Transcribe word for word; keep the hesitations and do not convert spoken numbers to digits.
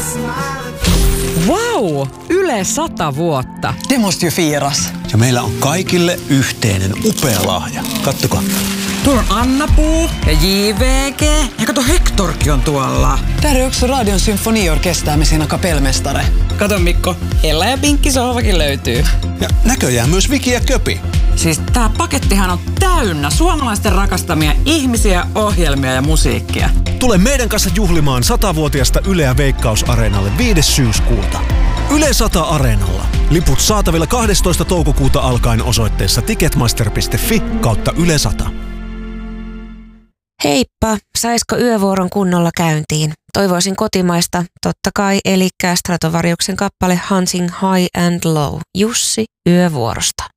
Wow! Yle sata vuotta. Det måste ju firas. Ja meillä on kaikille yhteinen upea lahja. Kattokaa. Tuolla on Anna-Puu ja J V G. Ja kato, Hectorkin on tuolla. Där är också Radion symfoniorkester med sina kapellmästare. Kato Mikko, Ella ja Pinkki sohvakin löytyy. Ja näköjään myös Viki ja Köpi. Siis tää pakettihan on täynnä suomalaisten rakastamia ihmisiä, ohjelmia ja musiikkia. Tule meidän kanssa juhlimaan satavuotiaasta Yleä Veikkaus-areenalle viides syyskuuta. Yle sata Areenalla. Liput saatavilla kahdestoista toukokuuta alkaen osoitteessa ticketmaster piste fi kautta Yle sata. Heippa, saisko yövuoron kunnolla käyntiin? Toivoisin kotimaista, totta kai, eli Stratovariuksen kappale Hunting High and Low, Jussi yövuorosta.